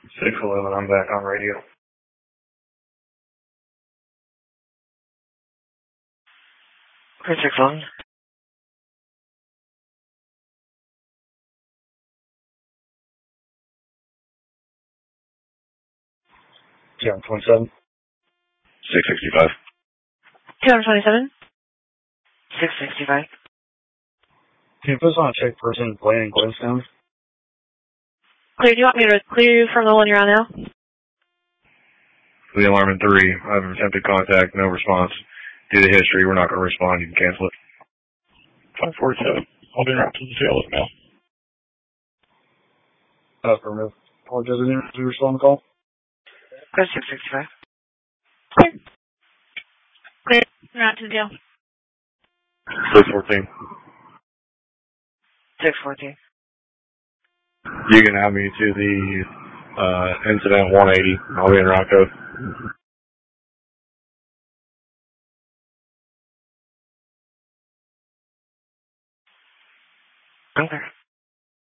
611, I'm back on radio. Chris 611. Yeah, 27. 665. 227. 665. Can you put us on a check person playing in Glenstone? Clear, do you want me to clear you from the one you're on now? The alarm in 3. I have attempted contact, no response. Due to history, we're not going to respond. You can cancel it. 547. I'll be right to the tail of now. Affirmative. Apologize, I didn't respond to the call. Chris 665. Clear. Clear. You're out to the jail. 614. 614. You can have me to the incident 180. I'll be in Rocco. Okay.